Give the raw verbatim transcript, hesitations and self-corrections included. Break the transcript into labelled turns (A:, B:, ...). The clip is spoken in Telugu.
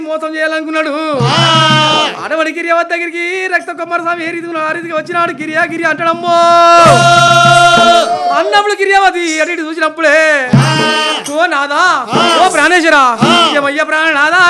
A: మోసం చేయాలనుకున్నాడు. ఆడవాడి గిరియా దగ్గరికి రక్త కుమారస్వామి ఏ రీతిగా ఆ రీతిగా వచ్చినాడు. గిరియా గిరి అంటాడమ్మో అన్నప్పుడు గిరియావతి అటు ఇటు చూసినప్పుడే ఓ నాదా ఓ ప్రాణేశ్వరా ఏమయ్య ప్రాణనాదా